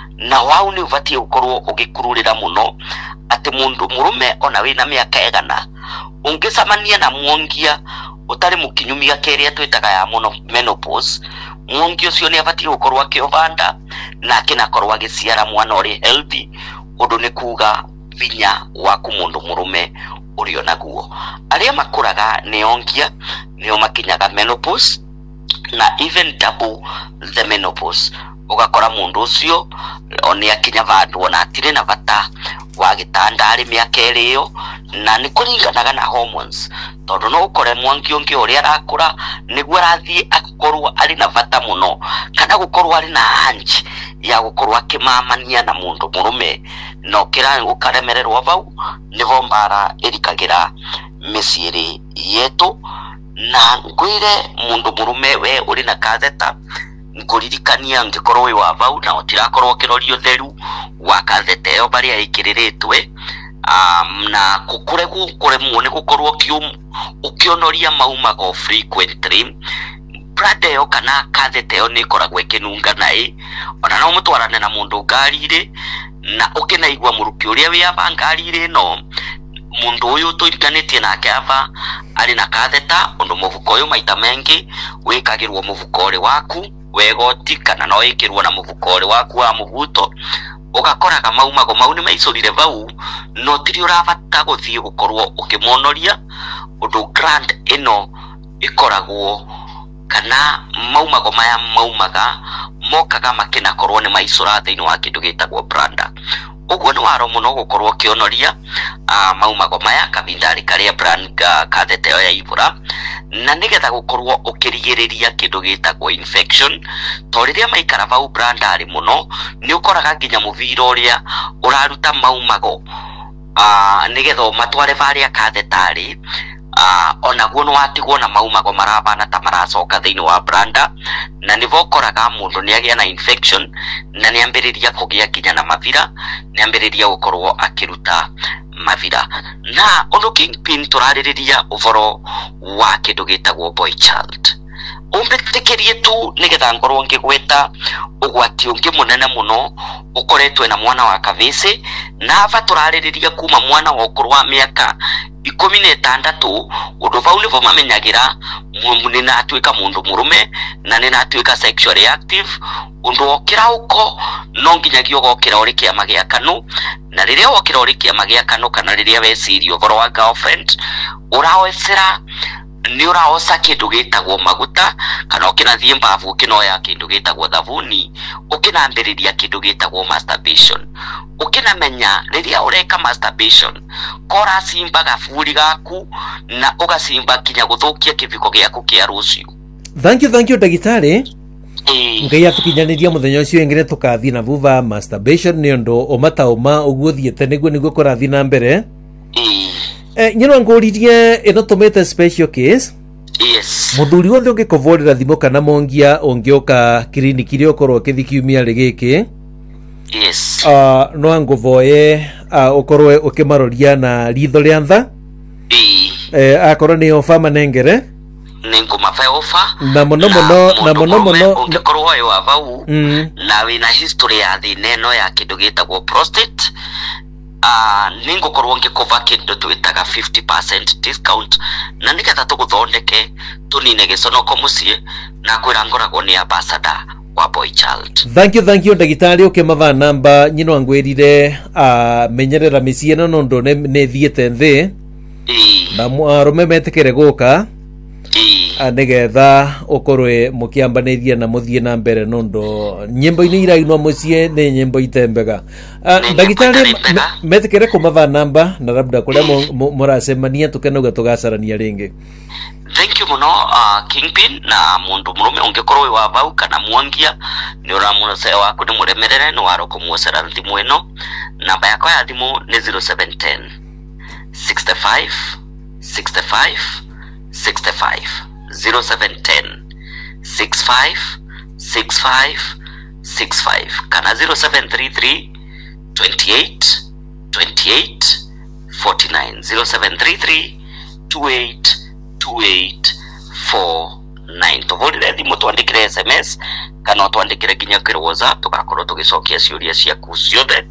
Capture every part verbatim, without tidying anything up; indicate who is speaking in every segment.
Speaker 1: na wao ni ubatie ukorwo ugikururira muno ati mundu murume ona wina miaka egana ungicamania na mwongia utari mukinyumia keria twitaga ya muno menopause mwongia ucio ni abatie ukorwo akiovanda na kinakorwo agiciara mwana uri healthy undu ni kuga vinya waku mundu murume urio naguo aria makuraga ni ongia ni makinyaga menopause na even double the menopause ugakora mundu ucio oni akinya vandu ona atire na vata wa gitanda ari miaka iriyo na ni kuringanaga na hormones tondu no ukore mwangi ungi uri arakura niguo arathie akorwo ari na vata muno kana gukorwo ari na hanji ya gukorwo akimamania na mundu murume no kira ukaremererwa vau nivo mbara irikagira misiiri yetu na ngwire mundu murume we uri na katheta nguririkania ngikorwo wi wa vau na utirakorwo kirorio theru wa katheta yo bari aikiriritwe um, na kukure gukure muone gukorwo kium ukionoria maumago frequently brada yo kana katheta yo ni koragwe kinunga nai ona no mutwarane na mundu ngarire na ukinaigwa muruki uria wi aba ngarire no mundu uyu tuirikanĩtie nake ava ari na katheta undu muvuko uyu maita mengi wikagirwo muvuko uri waku wegoti kana no ikirwo na muvuko uri waku wa muvuto ugakoraga maumago mau ni maicurire vau no tiri uravata guthie gukorwo ukimonoria undu grand ino ikoragwo kana maumago maya maumaga mokaga makina korwo ni maicura thiini wa kindu gitagwo branda uguo ni waro muno gukorwo kionoria uh, maumago maya kabindari karia brand uh, katheta yo ya ibura na nigetha gukorwo ukirigiriria kindu gitagwo infection to riria maikara vau brandari muno ni ukoraga nginya muvira uria uraruta maumago uh, nigetha matware varia kathetari uh, ona guo no atigwo na maumago maravana ta maracoka thiini wa branda na nivokoraga mundu ni agia na infection na ni ambiriria kugia kinya na mavira ni ambiriria gukorwo akiruta mavira na undu Kingpin turaririria uvoro wa kindu gitagwo boy child umbitikirie tu nigetha ngorwo ngigweta ugwati ungi munene muno ukoretwe na mwana wa kavisi na ava turaririria kuma mwana wa ukurwa miaka ikumi na itandatu undu vau nivo mamenyagira mundu na atuika mundu murume na nina atuika sexually active undu okira uko no nginyagio gokira uri kiama gia kanu na riria okira uri kiama gia kanu kana riria wecirio voro wa girlfriend uraoesera ni uraosa kindu gitagwo maguta kana ukina thie mbavu ukinoya kindu gitagwo thavuni ukinambiriria kindu gitagwo masturbation ukinamenya riria ureka masturbation kora simba gafuri gaku na ugasimba kinya guthukia kiviko giaku kia rucio.
Speaker 2: Thank you thank you ndagitari. Ngai atukinyaniria muthenya ucio engire tukathi na vuva masturbation ni ndo omatauma uguo thiete niguo niguo korathi na mbere. Eh nyino nguririe ino tumete special case.
Speaker 1: Yes.
Speaker 2: Muthuri wothe ungikovorera thimo kana mongia ungioka kliniki ri okorwo kithikiumia rigiki.
Speaker 1: Yes.
Speaker 2: Uh, no nguvoye uh, ukorwe ukimaroria na ritho ria ntha. Eh akorwo ni ofa manengere.
Speaker 1: Nengo mafa ofa.
Speaker 2: Na mono mono na mono mono
Speaker 1: ungikorwo yo avau na wina history ya thineno ya kindu gitagwo prostate. Ah uh, ningo korwo ngikova kindu twitaga fifty percent discount na nigetha tuguthondeke tunine giconoko mucie na kwira ngoragwo ni ambassador wa boy child.
Speaker 2: Thank you thank you ndagitari ukimava namba nyino angwirire a uh, menyerera micie no ndo ne thiete nthi na mwarume metekere guka nigetha ukorwe mukiambaniria na muthie na mbere nondo nyimbo ini irainwa mucie ni nyimbo itembega. Ndagitari metekere kumava namba na labda kuria murasemania tukenoga tugacarania ringi.
Speaker 1: Thank you muno uh, Kingpin na mundu murume ungikorwo wa bau kana mwangia ni uramunose waku ni muremerere no waro kumuocera thimu ino namba yako ya thimu ni zero seven one zero sixty-five sixty-five sixty-five zero seven one zero sixty-five sixty-five sixty-five kana zero seven three three twenty-eight twenty-eight forty-nine zero seven three three twenty-eight two eight four nine tuvurire thimu twandikire S M S kana twandikire ginya kiroza tugakorwo tugicokia ciuria ciaku ciothe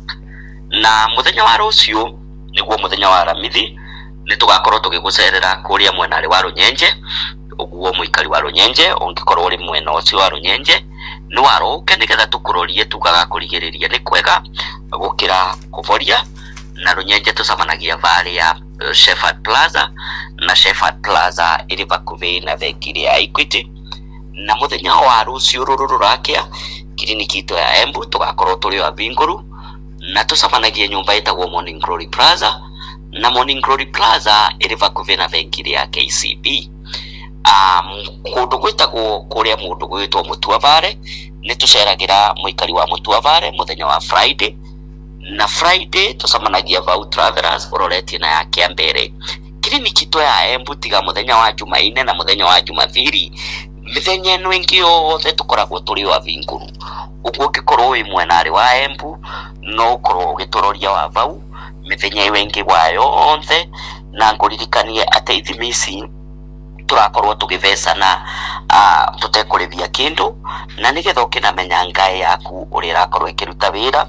Speaker 1: na muthenya wa rucio niguo muthenya wa ramithi ni tugakorwo tugigucerera kuria mwenari wa Runyenje uguo muikari wa Runyenje ungikorwo uri mwena ucio wa Runyenje ni waroke nigetha tukurorie tugaga kurigiriria ni kwega gukira kuvoria na Runyenje tucamanagia vale ya uh, Shepherd Plaza na Shepherd Plaza iri vakuvi na thekiri ya Equity na muthenya wa rucio ruru rakia kiriniki ito ya Embu tugakorwo turi wa Vinguru na tucamanagia nyumba itagwo Morning Glory Plaza na Morning Glory Plaza iri vakuvi na thekiri ya K C B. Um, kundu gwitagwo kuria mundu gwitwo Mutuavare ni tuceragira muikari wa Mutuavare muthenya wa Friday na Friday tucamanagia vau Travelers uroretie na yake mbere kiriniki to ya Embu tiga muthenya wa Jumaine na muthenya wa Jumathiri mithenya eno ingi yothe tukoragwo turi wa Vinguru uguo gikorwo wi mwenari wa Embu no korwo gituroria wa vau mithenya iwengi wayo onthe na nguririkanie ate ithimisi turakorwo tugivesana a uh, tutekurithia kindu na nigetha ukinamenya ngai yaku uri rakorwo ikiruta wira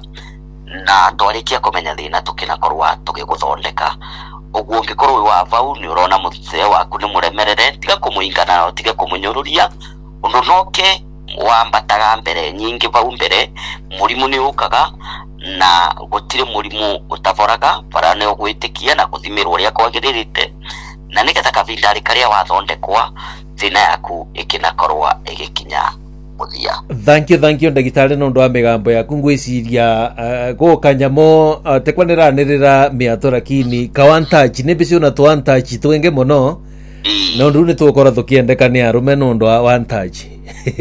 Speaker 1: na ndwarikia kumenya thina tukinakorwa tugiguthondeka uguo ngikorwo wa vau ni urona muthe waku ni muremerere tiga kumuingana na tiga kumunyururia undu noke wambataga mbere nyingi vau mbere murimu ni ukaga na gutire murimu utavoraga barane ugwitikia na kuthimirwo ria kwagiririte na nigetha kavindari karia wathondekwa thina yaku ikinakorwa igikinya muthia.
Speaker 2: Thank you, thank you ndagitari no ndo amegambo yaku ngwiciria uh, go kanyamo uh, tekwaneranirira miatora kini kawantachi nebisi una twantachi twenge muno mm. no ndu ni tukora tukiendeka ni arume no ndo wantachi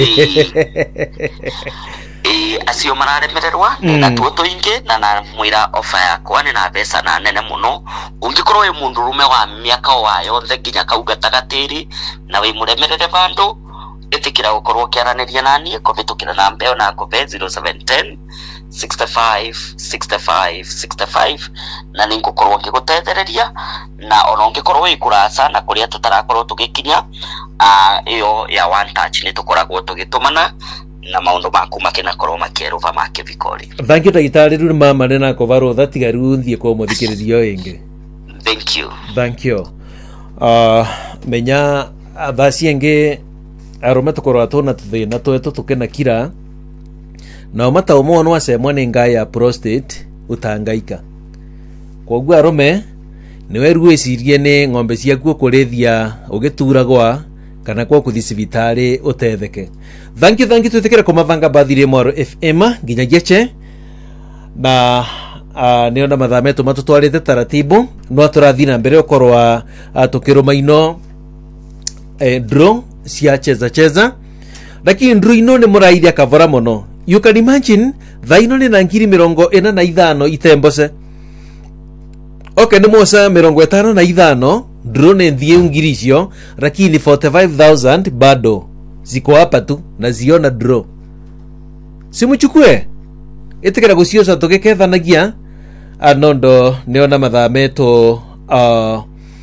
Speaker 1: eh asio mararemererwa mm. na tuoto inge na na mwira ofa yakwa ni na besa na nene muno ungikorwo we mundu rume wa miaka wayo nginya kaugatagatiiri na we muremerere bandu etikira gukorwo kiaraniria nani kuvitukira na mbeo na kove zero seven one zero sixty-five sixty-five sixty-five na ningukorwo ngigutethereria na ona ungikorwo ikurasa na kuria tutarakorwo tugikinya a uh, iyo ya one touch ni tukoragwo tugitumana na maundu maku makinakorwo makieruva makivikori.
Speaker 2: Thank you ndagitari ru mama na kovaro thatiga ru nthie ko muthikiririo ingi.
Speaker 1: Thank you.
Speaker 2: Thank you. Uh menya athasi ingi arume tukorwa tuna tuthina twetu tukena kira na mata umo no asemwa ni ngai ya prostate utangaika koguo arume niwe ruicirie ni ng'ombe ciaku kurithia ugituragwa kana kwa kuthi cibitari utetheke. Thank you, thank you tutikira kumavanga bathire Moro F M nginya geche na uh, niona mathametu matutwarite taratibu no turathina mbere ukorwa uh, tukiruma ino eh, draw cia cheza cheza lakini draw ino ni muraithia kavora muno. You can imagine thaino ni na ngiri mirongo ina na ithano itembose. Okay, ni mosa mirongo itano na ithano drone ndie ngiri icio lakini forty-five thousand bado ziko hapa tu na ziona draw. Simuchukue itikira gucioca tugikethanagia anondo niona mathameto uh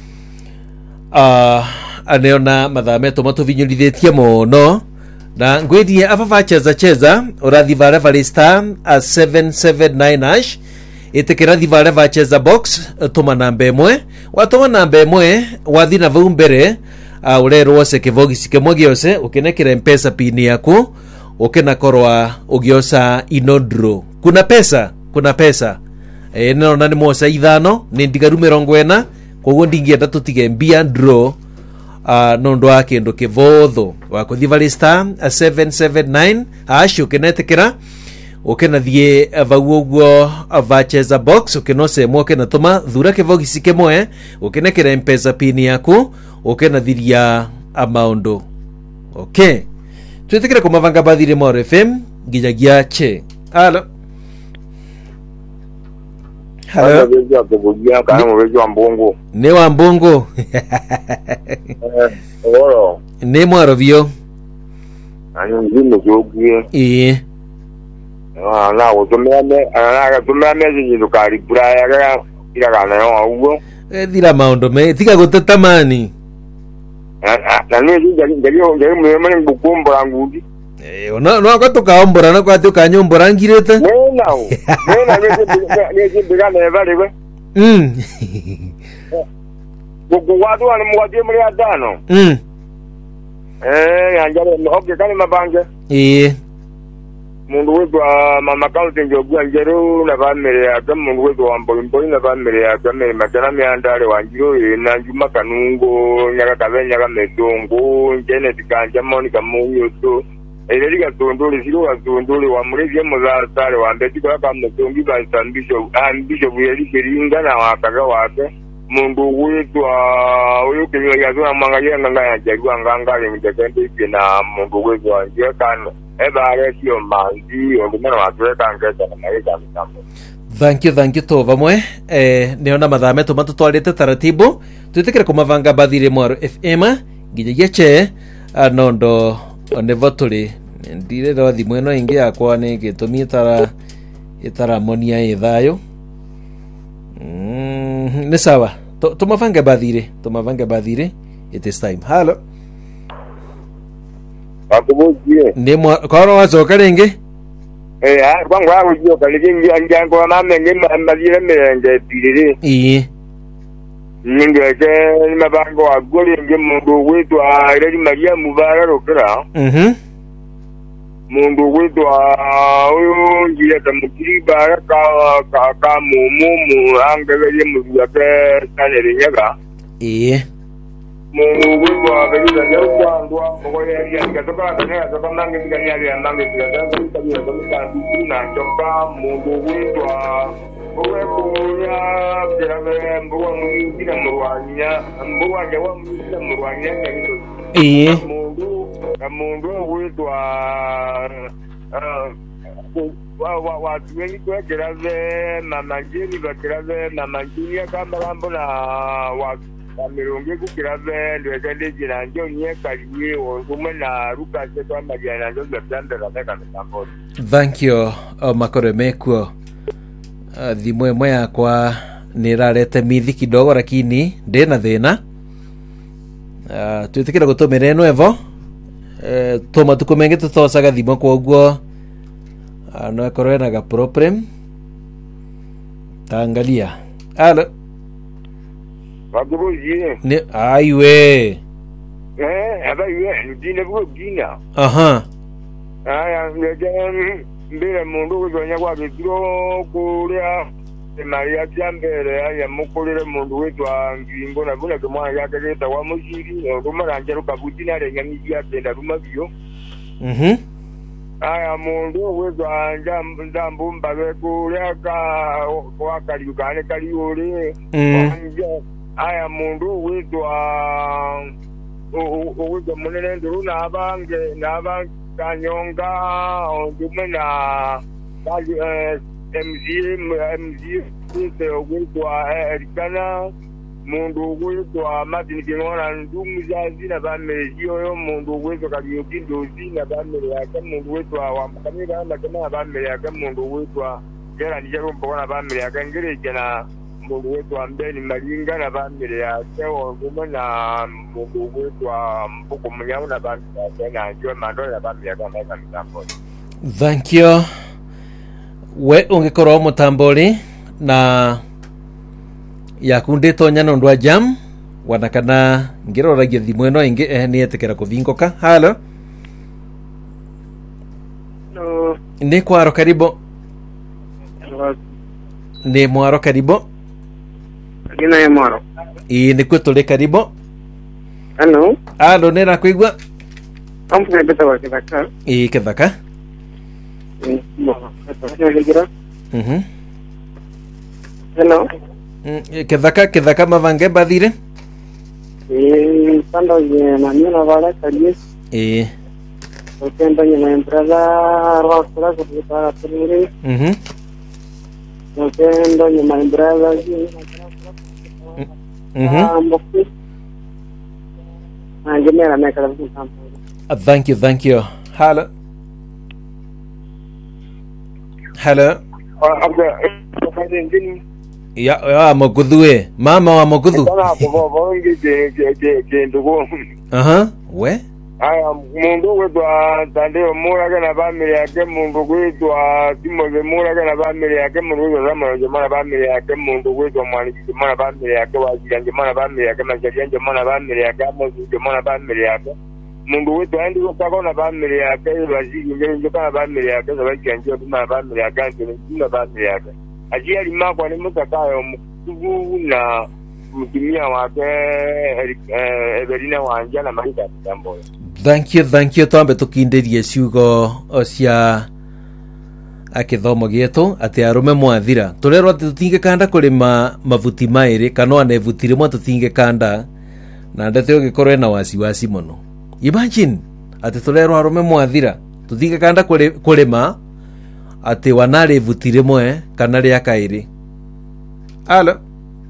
Speaker 2: uh aneona mathameto matuvinyurithitie muno na ngwithie ababa cheza cheza urathi vale vale star seven seven nine hash itikira thi vale va cheza box tuma namba imwe watuma namba imwe wathi na vau mbere uh, urerwo se kivogi sikemwe giose ukinekira M-Pesa pin yaku ukinakorwa ugiosa inodro kuna pesa kuna pesa e, no nani mosa ithano ni ndigaru mirongo ena koguo ndingienda tutige mbia draw uh, nondo ake ndo kivotho wakuthi vale star seven seven nine hash ukinetekera ukinathie vau uguo vacheza box ukinose mwoke na tuma thura kivogi sikemwe ukinekera M-Pesa pin yaku ukinathiria amaundo. Okay, tuitikira kumavanga bathire Moro F M nginyagia che. Halo. Halo. Ne wa mbongo.
Speaker 3: Oro.
Speaker 2: Ne mwaro vio.
Speaker 3: Ayo ngimu jogie.
Speaker 2: Eh.
Speaker 3: Ah, na wo tumeme, ana tumeme zinyindo kari buraya ga ira kana yo ugo.
Speaker 2: Eh dira maundo me tiga gotatamani.
Speaker 3: na nini jadi jadi jadi mwe bukumbura ngudi
Speaker 2: eh no no ko tukaombora no kwati ukanyombora ngirete
Speaker 3: wena o wena ne je biga ne vale we
Speaker 2: mm
Speaker 3: buku watu ani mwadi muri adano
Speaker 2: mm
Speaker 3: eh anjale okay kani mabange
Speaker 2: eh
Speaker 3: mundu wetu mama kaunti njogwa njero na family yake mundu wetu wa mbolimbo na family yake me makana myandale wanjiro na njuma kanungo nyaka kabenya ka medongo njene tikanja moni kamuyo to ele liga tondole silo wa tondole wa murezi muza sare wa mbeti kwa kama tongi ba ambisho ambisho buyeli kiringa na wakaga wake mundu wetu oyo kinyo yazo amanga nganga ya jagwa nganga le mtekende na mundu wetu anje kano
Speaker 2: thank you thank you to vamwe eh neona madhame to matutwarite taratibu tuitikire kumavanga bathire mwaro F M nginya che anondo onevo tuli ndire ro thimwe no ingi yakwa ni gitumi tara itara monia ithayo mm ni sawa to tumavanga bathire tumavanga bathire it is time hello
Speaker 3: akubujie
Speaker 2: ndi mwa koro wazoka renge
Speaker 3: eh ah kwangu hapo jio kaliji anjango na menge mbadire menge tirire
Speaker 2: eh
Speaker 3: ningeke ni mabango agoli nge mundu wetu aireli Maria Mubara rokera
Speaker 2: mhm
Speaker 3: mundu wetu oyo ngiye tamukiri bara ka ka ka mumu angele mu yake sanere nyaga
Speaker 2: eh
Speaker 3: mungu wetu abeliza leo kwangwa ngoye ya ngatoka kana toka mangi ngani ya mangi ya danza tabia kwa na njoka mungu wetu owe kunya kirave mbuwa mwingine mruanya mbuwa jawa mwingine mruanya ngani
Speaker 2: eh
Speaker 3: mungu mungu wetu wa wa wa tuweni kwa kirave mama jeni kwa kirave mama jeni kama mambo na wa amirungi kukirave ndwekende jina njo nye kaliwe orume na ruka se kwa majana njo zeptende na meka mitambo.
Speaker 2: Thank you o makore mekuo uh, thimwe mwe yakwa nirarete mithi kidogo lakini ndina thina uh, tuitikira gutumira eno evo uh, toma tukumenge tutosaga thimo kwa uguo uh, no korena ga problem tangalia alo
Speaker 3: Wakubuji
Speaker 2: ne aiwe
Speaker 3: eh aba yeye ndine bwo gina
Speaker 2: aha
Speaker 3: aya ngeje mbere mundu kuzonya kwa bitiro kulia Maria Kiambere aya mukulire mundu wetu angimbo na buna kama yake leta wa mushiri ngoma njero kabutina le nyamiji yapenda rumavyo
Speaker 2: mhm
Speaker 3: aya mundu wetu anja ndambu mbabe kulia ka kwa kaliukane kaliole aya mundu witwa uwitwa munene nduru nabange nabakanyonga ondume na mz mz witwa erikana mundu witwa Martin King'ora ndumu zazi na bamezi oyo mundu witwa Kariuki Ndozi na bamezi yake mundu witwa Wamkamira na kama bamezi yake mundu witwa Jera Nijarumbo na bamezi yake ngereje na mungu wetu ambeni malinga na bambire yake wonguma na mungu wetu mbuku mnyamu na bambire yake na njwe mandole na bambire yake na mitambo.
Speaker 2: Thank you. We ungekoro mutamboli na yakunde tonya nondwa jam wanakana ngiro ragia thimweno inge eh, ni etekera kuvingoka halo
Speaker 3: no
Speaker 2: ni kwaro karibu ni mwaro karibu
Speaker 3: Gina ya mwaro
Speaker 2: i ni kutule karibu
Speaker 3: hello
Speaker 2: halo nera kuigwa
Speaker 3: amfuka beta wa kidaka
Speaker 2: i kidaka
Speaker 3: mhm hello
Speaker 2: kidaka kidaka mavange bathire
Speaker 3: eh pando ye manina wala kalies
Speaker 2: eh
Speaker 3: okenda ye na empresa rostra kutoka trimire
Speaker 2: mhm
Speaker 3: okenda ye na empresa
Speaker 2: mhm
Speaker 3: angemera meka
Speaker 2: thank you thank you hello hello
Speaker 3: okay
Speaker 2: ya ya Mogudhu mama wa Mogudhu
Speaker 3: kana kubo bongi ke ke ke ndugu
Speaker 2: aha we
Speaker 3: aya mundu wetu atandeo mura kana family yake mundu wetu atimoze mura kana family yake mundu wetu ramana jamana family yake mundu wetu mwani jamana family yake wajira jamana family yake manjaria jamana family yake mundu jamana family yake mundu wetu andi ukakona family yake wajiri ndio kana family yake sababu ndio tuna family yake ndio family yake ajia limako ni mutakayo mkugu na mtumia wake Evelina Wanja na Marita Tambo.
Speaker 2: Thank you, thank you. Twambe tukinderie ciugo cia akithomo gitu ati arume mwathira turerwo ati tutinge kanda kurima mavuti mairi kana ane vuti rimwe tutinge kanda na ndete ugikorwe na wasiwasi muno. Imagine ati turerwo arume mwathira tutinge kanda kurima ati wanari vuti rimwe kana ria kairi. Halo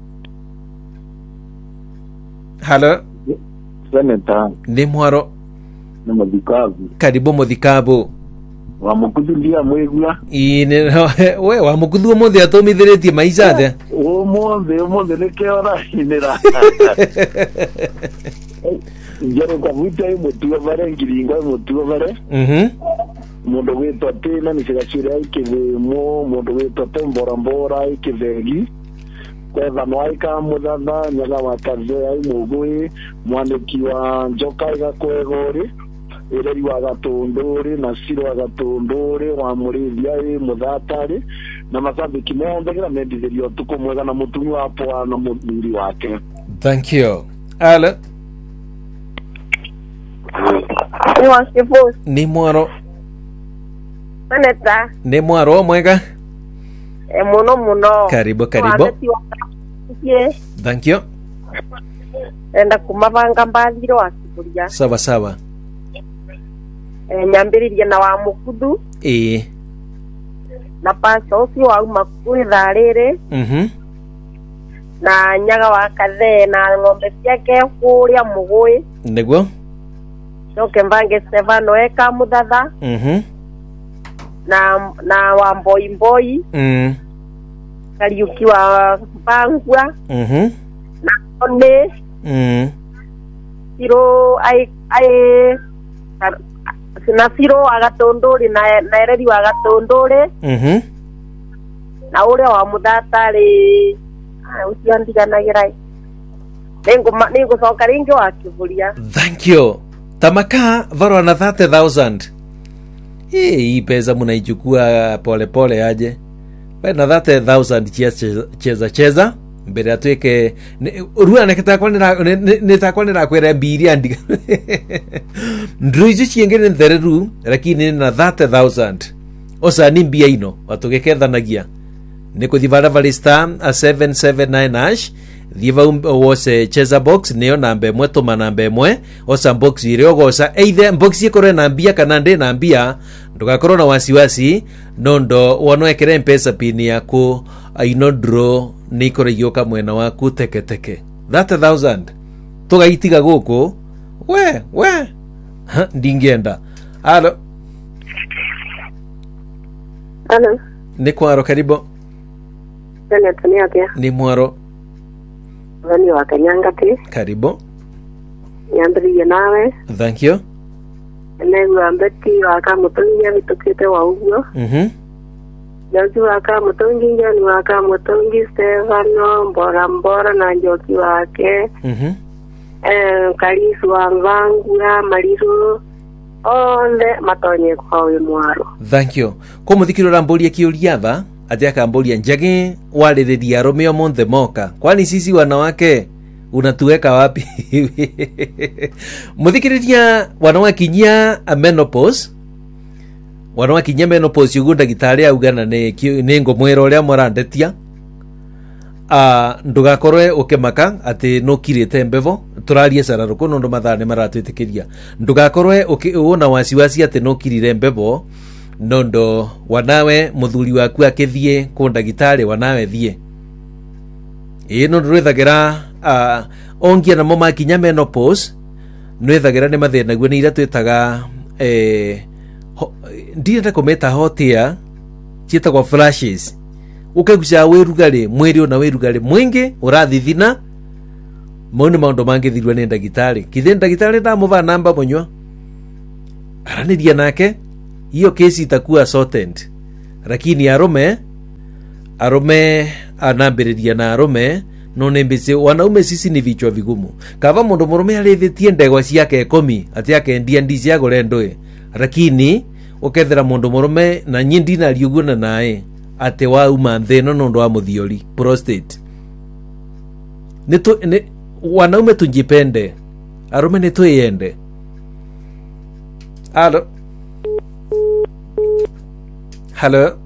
Speaker 2: halo
Speaker 4: Seneta
Speaker 2: ni mwaro
Speaker 4: na Muthikabu.
Speaker 2: Karibu Muthikabu.
Speaker 4: Wa Mugudhu ndia mwegula.
Speaker 2: Ine we wa Mugudhu mothe atomithiretie maica the.
Speaker 4: O mothe mothe nekeora inera. Njero kwa vuta mutuwa bare ngiringo mutuwa bare.
Speaker 2: Mhm.
Speaker 4: Mundu wetwa tena ni sigacira ikivemo mundu wetwa mbora mbora ikivegi. Kweva noaika muthatha nyaga wa kaze ai mugui mwaniki wa njoka igakwegori ireri wa gatunduri na siro wa gatunduri wa murithia i muthatari na masabiki mombe gira menditherio tuko mwega na mutumi wa poa na muthuri wake.
Speaker 2: Thank you. Ala
Speaker 5: ni wasifu
Speaker 2: ni mwaro
Speaker 5: Seneta
Speaker 2: ni mwaro mwega
Speaker 5: e muno muno.
Speaker 2: Karibu karibu. Thank you.
Speaker 5: Enda kumabanga mbathiro akiburia.
Speaker 2: Sawa sawa.
Speaker 5: E nyambiririe na wa Mugudhu.
Speaker 2: Eh.
Speaker 5: Na paso ucio wa makuri thariri.
Speaker 2: Mhm.
Speaker 5: Na nyaga wa kathe na ng'ombe ciake kuria mugui.
Speaker 2: Niguo.
Speaker 5: Coke mbange Stefano eka muthatha.
Speaker 2: Mhm.
Speaker 5: Na na wa mboi mboi.
Speaker 2: Mhm.
Speaker 5: Kariuki wa Bangwa.
Speaker 2: Mhm.
Speaker 5: Na one.
Speaker 2: Mhm.
Speaker 5: Siro ai ai na siro agatondori na na ereri wa gatondori.
Speaker 2: Mhm.
Speaker 5: Na ule wa muthatari uciandiganagira nengo nengo soka ringi wa kiburia.
Speaker 2: Thank you. Tamaka varo na thirty thousand. Eh, hii pesa mnaichukua pole pole aje. Bana thirty thousand cheza cheza mbere atweke ruwa nekitakwa ni nitakwa ni rakwera mbiri andika. Ndruizi ciengene nthereru lakini na thirty thousand. Osa ni mbia ino watugekethanagia. Nikuthivara valista a seven seven nine hash thiva wose cheza box neo namba imwe tuma namba imwe osa box ile ogosa either box ikore na mbia kana ndi na mbia ndugakorwo na wasiwasi nondo wanoekere mpesa pin yaku aino draw nikore yoka mwena waku teke teke thirty thousand tugaitiga guku we we ndingenda. Halo
Speaker 5: Halo
Speaker 2: ni kwaro karibu.
Speaker 5: Seneta ni atia
Speaker 2: Ni mwaro
Speaker 5: Vani wa Kanyangati.
Speaker 2: Karibu.
Speaker 5: Nyambiririe nawe.
Speaker 2: Thank you.
Speaker 5: Negu ambeti wa kamutongia vitukite wa uguo.
Speaker 2: Mhm.
Speaker 5: Njoki wa kamutongi njani wa kamutongi Stefano mbora mbora na njoki wake.
Speaker 2: Mhm.
Speaker 5: Eh Kalisu wa Mvangura Mariru ole matonye kwa we mwaro.
Speaker 2: Thank you. Ko muthikiro ramboria kiuriatha atia kamboria njage waliriria Romeo Monthe moka. Kwani sisi wanawake unatuweka wapi? Muthikiriria wanawakinyia menopause. Wanawakinyia menopause yugunda gitari augana ne ne ngomwero uria morandetia. Ah ndugakorwe ukimaka ati no kirite mbevo turarie sararuko nondo mathane maratwitikiria. Ndugakorwe ukiona wasiwasi ati no kirire mbevo nondo wanawe muthuri waku akithie ku ndagitari wanawe thie. Ii no ndwithagira uh, ongia na mama kinya menopause nwithagira ni mathina guo ni ira twitaga eh ndire kometa hotia cietagwo flashes ukagucia wirugari mwiri ona wirugari mwingi urathithina mauni maundu mangithirwa ni ndagitari kithe ndagitari ndamuva namba munywa araniria nake hiyo kesi itakuwa sorted lakini arume arume anambiriria na arume no nembese wanaume sisi ni vichwa vigumu kava mundu murume arithitie ndegwa ciake ikumi ati akendia ndici agore ndoe lakini ukethera mundu murume na nyindi na riuguna nae ati wa uma ntheno nundu wa muthiori prostate nito ne, wanaume tunjipende arume ni tuyende. Halo halo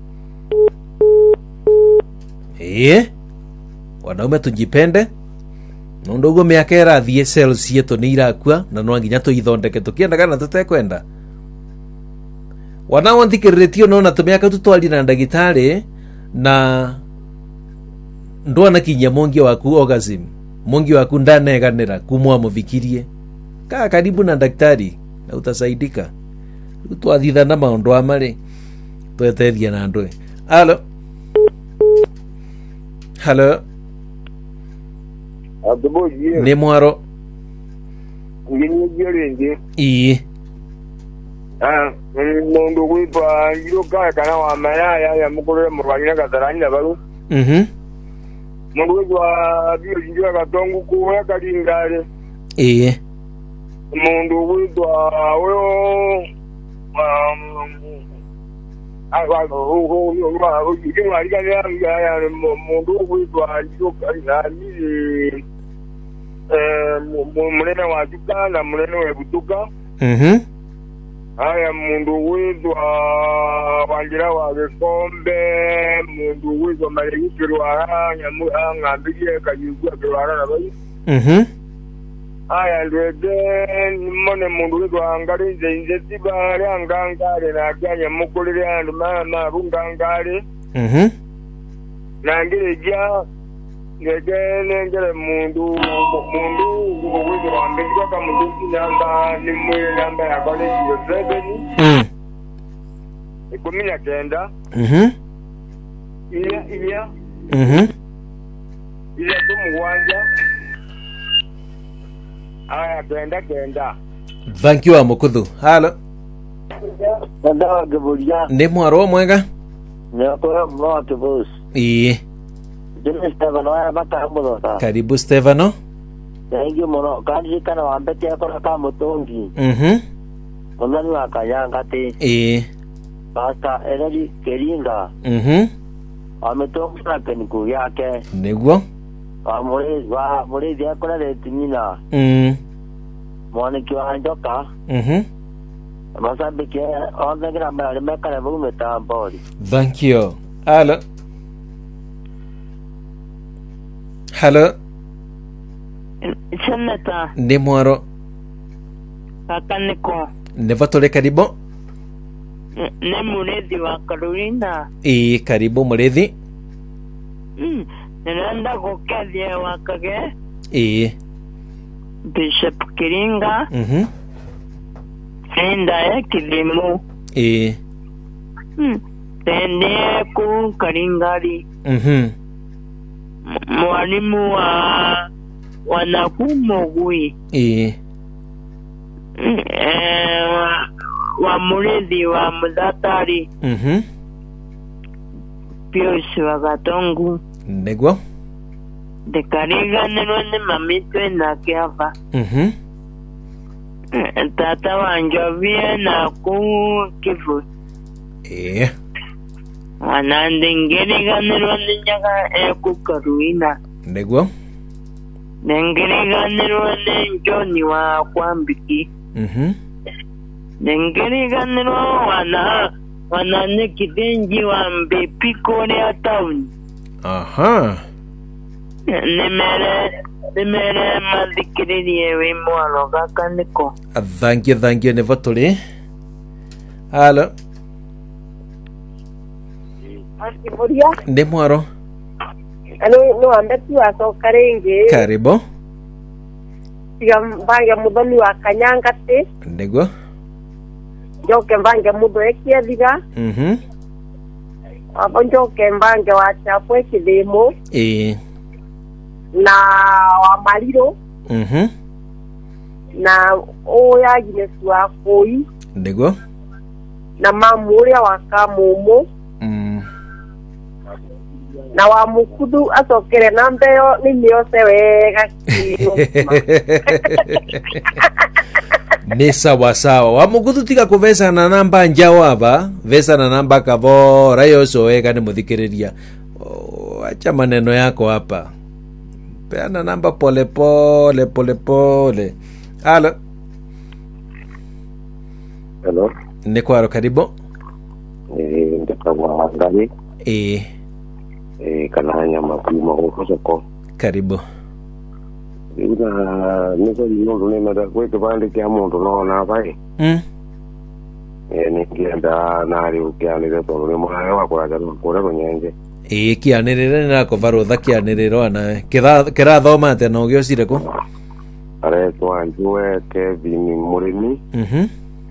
Speaker 2: eh wanaume tunjipende nundu ugo miaka irathie cells yetu ni irakua na no nginya tuithondeke tukienda kana tutekwenda wana wanthikiriritio no na tumiaka tutwali na ndagitari na ndwana kinya mongi waku orgasm mongi waku ndaneganira kumwa muvikirie ka karibu na daktari na utasaidika twathitha na maundu amari twetethia na ndwe. Halo halo
Speaker 3: Aduboje
Speaker 2: ni mwaro
Speaker 3: ngini jerenje
Speaker 2: ii
Speaker 3: ah mundu wipa ngiro ka kana wa mayaya ya mukore murwanya kataranya baru
Speaker 2: mhm
Speaker 3: mundu wipa bio njira katongu kuwa kalingale
Speaker 2: ii
Speaker 3: mundu wipa oyo um agwa ho ho ho ngini ari kana ya mundu wipa ngiro kana ni eh munene wa duka na munene wa butuka
Speaker 2: mhm
Speaker 3: aya mundu witu wangira wa kombe mundu witu marigiro aranya mu angambiye kayugwa kirara nabai
Speaker 2: mhm
Speaker 3: aya ndwede mone mundu witu angari nze tibare angangare na kyanya mukulire andu mama rungangare
Speaker 2: mhm
Speaker 3: nangire ja ngene ngere mundu mundu witu wambirwa kama mundu namba ni mwe namba ya kale yo zebeni
Speaker 2: mm
Speaker 3: ikumi na kenda
Speaker 2: mhm
Speaker 3: iya iya
Speaker 2: mhm
Speaker 3: iya tumuwanja aya kenda kenda.
Speaker 2: Thank you amukuthu. Halo
Speaker 4: Nda gaburia
Speaker 2: ni mwaro mwega
Speaker 4: ne ko mo to bus
Speaker 2: ii
Speaker 4: Jene Stefano ya baka mbono ta
Speaker 2: karibu Stefano.
Speaker 4: Thank you mono kanji kana wambete ko ka mutongi
Speaker 2: mhm
Speaker 4: onani wa kayanga te
Speaker 2: ii
Speaker 4: basta energy keringa
Speaker 2: mhm
Speaker 4: ametonga kaniku yake
Speaker 2: niguo
Speaker 4: amore wa more dia kora le timina
Speaker 2: mm
Speaker 4: mwana kiwa njoka
Speaker 2: mhm
Speaker 4: masabiki onda gra mali mekana bume ta body.
Speaker 2: Thank you. Halo halo
Speaker 6: Seneta
Speaker 2: ni mwaro
Speaker 6: kakaniko
Speaker 2: ne vatole karibu
Speaker 6: ne murethi wa Carolina
Speaker 2: ii karibu murethi
Speaker 6: mm nenda gukethia wakage
Speaker 2: ii
Speaker 6: Bishop Kiringa
Speaker 2: mhm
Speaker 6: enda ya kilimu
Speaker 2: ii
Speaker 6: mm tende ku Karingari
Speaker 2: mhm
Speaker 6: mwalimu wa wanakumugui
Speaker 2: ii
Speaker 6: eh wa, wa murethi wa Mudatari
Speaker 2: mhm
Speaker 6: Pius wa Gatongu
Speaker 2: niguo
Speaker 6: de kariganirwo ni mamitwe na kiava
Speaker 2: mhm
Speaker 6: tata wanjovie na ku Kivu
Speaker 2: ii
Speaker 6: wanandengeriganirwo ni nyaga eku Karuina
Speaker 2: niguo
Speaker 6: nengeriganirwo ni Joni wa Kwambiki
Speaker 2: mhm
Speaker 6: nengeriganirwo wana wana ni Kidenji wa Mbepiko ya town
Speaker 2: aha
Speaker 6: nimere nimere madhikiririe we mwalo gakaniko.
Speaker 2: Thank you, thank you ne vatole. Halo
Speaker 5: Asiburia
Speaker 2: ni mwaro
Speaker 5: ano no ambeti wa sokarenge
Speaker 2: karibu
Speaker 5: tiga mbanga mudoni wa Kanyanga te
Speaker 2: niguo
Speaker 5: joke mbanga mudo ekia diga
Speaker 2: mhm
Speaker 5: Abonjo Kembange wa Chapwe Kidemo.
Speaker 2: Eh.
Speaker 5: Na wa Maliro.
Speaker 2: Mhm.
Speaker 5: Na oya Agnes wa Koi.
Speaker 2: Ndego.
Speaker 5: Na mamuria wa Kamumo.
Speaker 2: Mm.
Speaker 5: Na wa Mukudu asokere nambeyo niliose wega kiyo.
Speaker 2: Ni sawa sawa. Wa Mukudu tika kuvesa na namba njao hapa. Vesa na namba kavo rayo so wega ni muthikiriria. Oh, acha maneno yako hapa. Peana namba pole pole pole pole. Halo.
Speaker 7: Hello.
Speaker 2: Ni kwaro karibu.
Speaker 7: Eh, ndaka wa ngani.
Speaker 2: Eh.
Speaker 7: Eh, kana nyama kuma huko soko.
Speaker 2: Karibu.
Speaker 7: Ina niko nyondo nena da kweke bande kya muntu no na bai.
Speaker 2: Mm.
Speaker 7: Eh, ni kienda na ari ukianire to ni mwana wa kuraja ko re nyenje.
Speaker 2: Eh, kianirire na ko varotha kianiriro ana kira kira thoma te no giocire ko.
Speaker 7: Are to anjue Kevin Murimi.
Speaker 2: Mhm.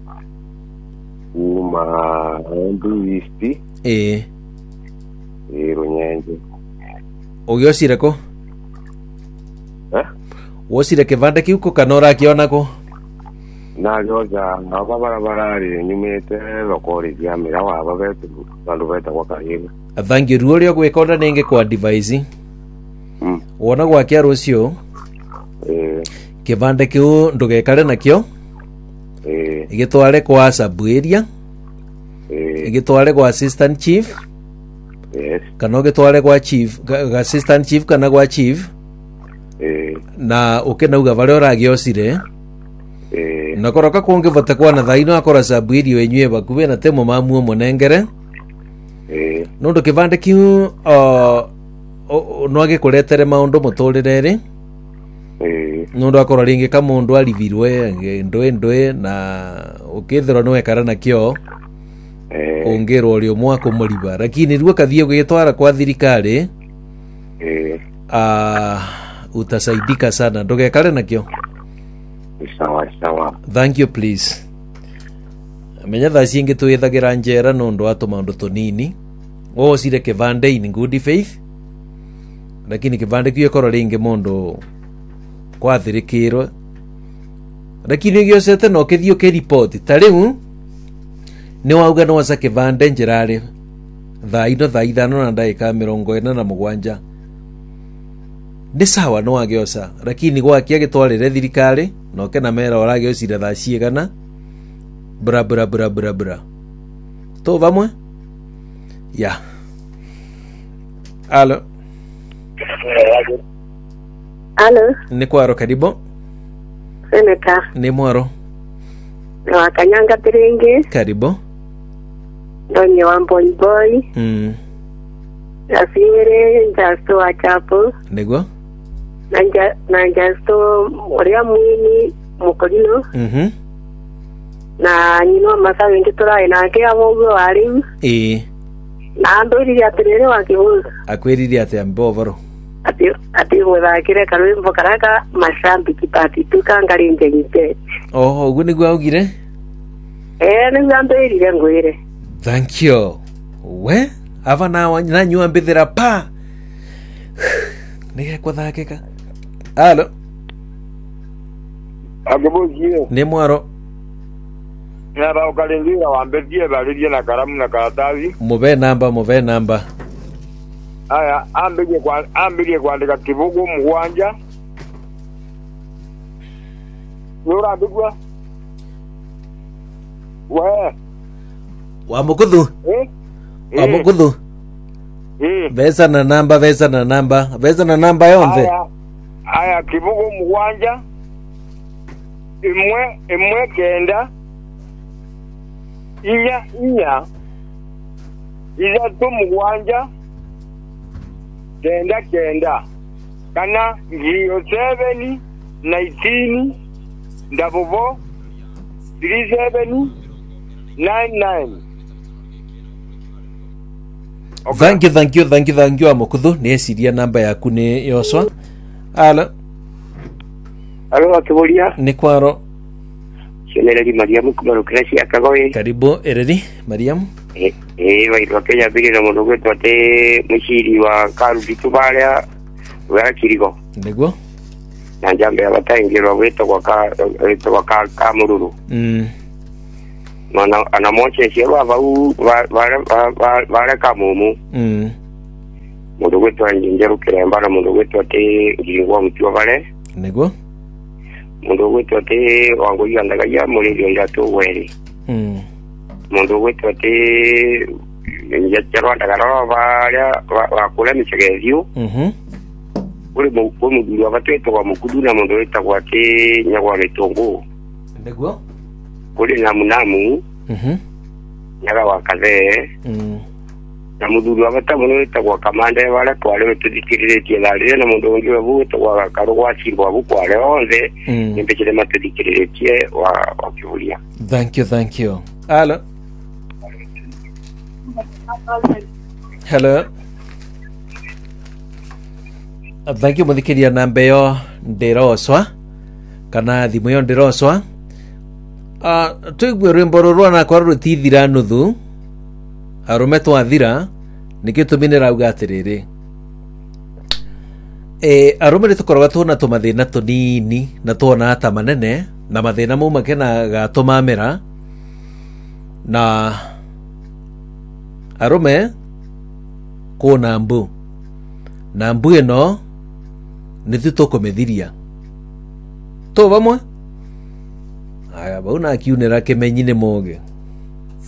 Speaker 7: Uma ndu isti.
Speaker 2: Eh.
Speaker 7: Eh, runyenje.
Speaker 2: Ogiocire ko?
Speaker 7: Eh?
Speaker 2: Wosire kivande kiuko kanora kiona ko?
Speaker 7: Na joja aba barabara ri nyumete lokori ya mira wa babetu bandu beta kwa karibu.
Speaker 2: Thank you ruorio gwekonda nenge kwa device.
Speaker 7: Mm.
Speaker 2: Wona gwa kia rucio.
Speaker 7: Eh.
Speaker 2: Kivande kiu ndugekare nakio.
Speaker 7: Eh.
Speaker 2: Igitware kwa sub area.
Speaker 7: Eh.
Speaker 2: Igitware kwa assistant chief.
Speaker 7: Yes.
Speaker 2: Kana gitware kwa chief, ga assistant chief kana kwa chief.
Speaker 7: Eh.
Speaker 2: Na ukenauga bare oragiocire.
Speaker 7: Eh.
Speaker 2: Na koroka kungivota kwa na thaino akora sub area wenywe bakuwe na temo mamuo monengere.
Speaker 7: Eh.
Speaker 2: Nondo kivande kiu uh, no agikuretere maundu muturirere.
Speaker 7: Eh.
Speaker 2: Nondo akora ringi ka mundu alivirwe ndwe ndwe na ukithira no ekara na kio.
Speaker 7: Eh.
Speaker 2: Ongero rio mwako muriba lakini ruo kathie gwitwara kwa thirikari.
Speaker 7: Eh.
Speaker 2: Ah, utasaidika sana ndugekare na kio.
Speaker 7: Sawa sawa.
Speaker 2: Thank you please. Menya tha cingi twithagira njera nondo atuma undu tunini. O sire kivande in good faith. Lakini kivande kiyo koro ringi mundu kwa thirikiro. Lakini giocete no kithio ke report. Tariu ni wauga no wasa kivande njirari. Tha ino tha ithano na ndagika mirongo ina na mugwanja. Ni sawa no agiosa. Lakini gwakia gitwarire thirikari no kena mera oragiocire tha ciigana. Bra bra bra bra bra. To vamwe? Ya. Alo.
Speaker 5: Alo.
Speaker 2: Ni kwaro karibu.
Speaker 5: Seneta.
Speaker 2: Ni mwaro.
Speaker 5: Wa Kanyanga Tiringi.
Speaker 2: Karibu.
Speaker 5: Donye wa Boy Boy.
Speaker 2: Mm.
Speaker 5: Asire jasto wa Chapo.
Speaker 2: Nego?
Speaker 5: Nanja na jasto oria mwini mukolino.
Speaker 2: Mhm.
Speaker 5: Na nyino masa wengi tura inake abogo wari.
Speaker 2: Eh.
Speaker 5: Na ndori ya tirere wa kibuza.
Speaker 2: Akwirire ate ambovaro.
Speaker 5: Ati ati muthakire karwimbo karaka mashambi kipati tukangari njengite.
Speaker 2: Oh, ugu niguo augire?
Speaker 5: Eh, ni ndorire ngwire.
Speaker 2: Thank you. We, ava na na nyua mbithira pa. Nige kwa thakika. Alo.
Speaker 3: Agobojie.
Speaker 2: Ni mwaro.
Speaker 3: Ya ba ukalingira wambedie balirie na karamu na karatasi.
Speaker 2: Mube namba, mube namba.
Speaker 3: Aya, ambige kwa ambige kuandika kibugu mugwanja. Nura bigwa. We.
Speaker 2: Wa mukuthu.
Speaker 3: Eh?
Speaker 2: Wa mukuthu.
Speaker 3: Eh.
Speaker 2: Vesa na namba, vesa na namba, vesa na namba yonze.
Speaker 3: Aya. Aya kibugu mugwanja. Imwe imwe kenda. Inya inya. Iza tu mugwanja. Kenda kenda. Kana ngiyo seven nineteen double three seven nine nine.
Speaker 2: Okay. Thank you, thank you, thank you, thank you amukuthu. Ni esiria namba yaku ni yoswa. Alo.
Speaker 8: Alo akiburia.
Speaker 2: Ni kwaro.
Speaker 8: Shenereri Mariamu kubarukira cia Kagoye.
Speaker 2: Karibu Ereri Mariamu.
Speaker 8: eh eh vai ro Kenya biri na mundu gwetu ate mushiri wa karuti tubaria wa kirigo
Speaker 2: niguo
Speaker 8: na jambe abatangirwa gwetu kwa ka gwetu kwa ka kamururu
Speaker 2: mm
Speaker 8: mana ana moche shirwa bau ba ba kamumu
Speaker 2: mm
Speaker 8: mundu gwetu anjinjeru kiremba na mundu gwetu ate ngingwa mutwa bale
Speaker 2: niguo
Speaker 8: mundu gwetu ate wangu yandaga ya muri nda to weri
Speaker 2: mm
Speaker 8: mundu gwetu ate njacharo ndagaro baya wakule michegezio
Speaker 2: mhm
Speaker 8: uri mu mu abateto wa mukuduna mundu weta kwate nyagwa mitongo
Speaker 2: niguo
Speaker 8: kuli na munamu
Speaker 2: mhm
Speaker 8: nyaga wakaze
Speaker 2: mm
Speaker 8: na muduru abata mundu weta kwa kamande wala twale tudikirire kielale na mundu ngi wabuto kwa karwa chimbo abukwale onze nimbechele matudikirire tie wa wakivulia.
Speaker 2: Thank you, thank you. Hello. Hello. Thank you muthikiria namba yo ndiroswa kana thimu yo ndiroswa. Ah uh, tuigwe rwimbo rurwana kwa rutithira nuthu arume twathira nikitumi rauga atiriri eh arume ritukorwa tuna tumathina tunini na tuona ata manene na mathina mauma kena gatumamira na arume kuna mbu na mbu ino nitutukumithiria to vamwe aya bauna akiunira kimenyi ni moge